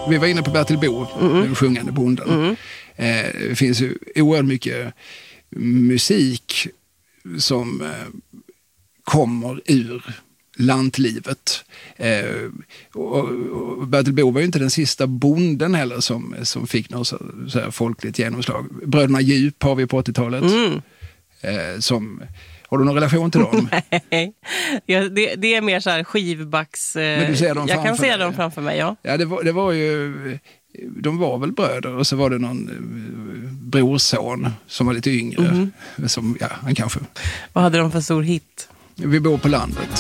Vi var inne på Bertil Bo, den sjungande bonden. Det finns ju oerhört mycket musik som kommer ur lantlivet. Och Bertil Bo var ju inte den sista bonden heller som fick något så här folkligt genomslag. Bröderna Djup har vi på 80-talet. Har du någon relation till dem? Nej, det är mer så här skivbacks... Men du ser dem jag kan se dem framför mig, ja. Ja, det var ju... De var väl bröder och så var det någon brorson som var lite yngre. Som, han kanske... Vad hade de för stor hit? Vi bor på landet.